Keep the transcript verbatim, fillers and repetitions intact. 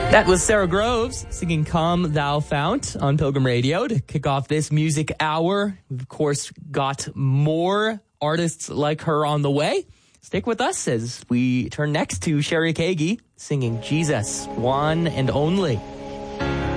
That was Sarah Groves singing Come Thou Fount on Pilgrim Radio to kick off this music hour. We've, of course, got more artists like her on the way. Stick with us as we turn next to Sherry Kagi singing Jesus, One and Only.